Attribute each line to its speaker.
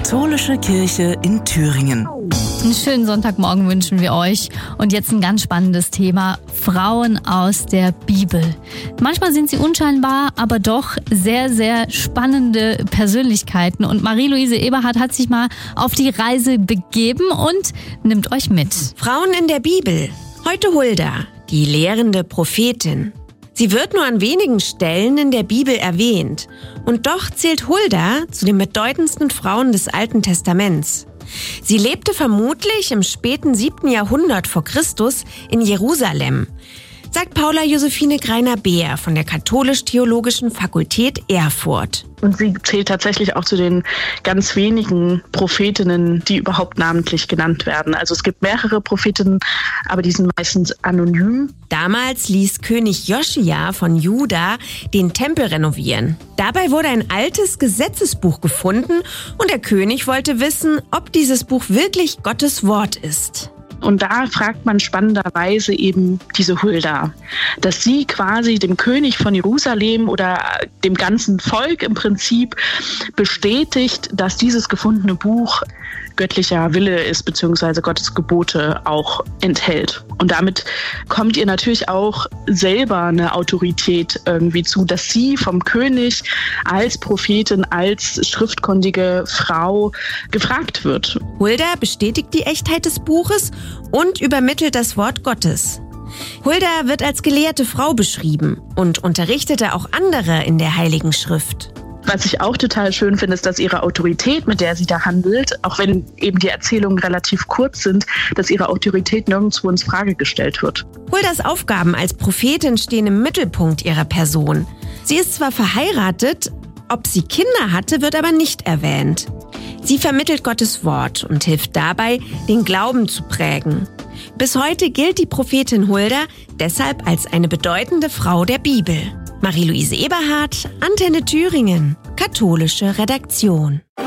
Speaker 1: Katholische Kirche in Thüringen.
Speaker 2: Einen schönen Sonntagmorgen wünschen wir euch. Und jetzt ein ganz spannendes Thema: Frauen aus der Bibel. Manchmal sind sie unscheinbar, aber doch sehr, sehr spannende Persönlichkeiten. Und Marie-Louise Eberhardt hat sich mal auf die Reise begeben und nimmt euch mit.
Speaker 3: Frauen in der Bibel. Heute Hulda, die lehrende Prophetin. Sie wird nur an wenigen Stellen in der Bibel erwähnt. Und doch zählt Hulda zu den bedeutendsten Frauen des Alten Testaments. Sie lebte vermutlich im späten 7. Jahrhundert vor Christus in Jerusalem, sagt Paula Josephine Greiner-Beer von der Katholisch-Theologischen Fakultät Erfurt.
Speaker 4: Und sie zählt tatsächlich auch zu den ganz wenigen Prophetinnen, die überhaupt namentlich genannt werden. Also es gibt mehrere Prophetinnen, aber die sind meistens anonym.
Speaker 3: Damals ließ König Joschia von Juda den Tempel renovieren. Dabei wurde ein altes Gesetzesbuch gefunden und der König wollte wissen, ob dieses Buch wirklich Gottes Wort ist.
Speaker 4: Und da fragt man spannenderweise eben diese Hulda, dass sie quasi dem König von Jerusalem oder dem ganzen Volk im Prinzip bestätigt, dass dieses gefundene Buch göttlicher Wille ist, beziehungsweise Gottes Gebote auch enthält. Und damit kommt ihr natürlich auch selber eine Autorität irgendwie zu, dass sie vom König als Prophetin, als schriftkundige Frau gefragt wird.
Speaker 3: Hulda bestätigt die Echtheit des Buches und übermittelt das Wort Gottes. Hulda wird als gelehrte Frau beschrieben und unterrichtete auch andere in der Heiligen Schrift.
Speaker 4: Was ich auch total schön finde, ist, dass ihre Autorität, mit der sie da handelt, auch wenn eben die Erzählungen relativ kurz sind, dass ihre Autorität nirgendwo ins Frage gestellt wird.
Speaker 3: Huldas Aufgaben als Prophetin stehen im Mittelpunkt ihrer Person. Sie ist zwar verheiratet, ob sie Kinder hatte, wird aber nicht erwähnt. Sie vermittelt Gottes Wort und hilft dabei, den Glauben zu prägen. Bis heute gilt die Prophetin Hulda deshalb als eine bedeutende Frau der Bibel. Marie-Louise Eberhardt, Antenne Thüringen, katholische Redaktion.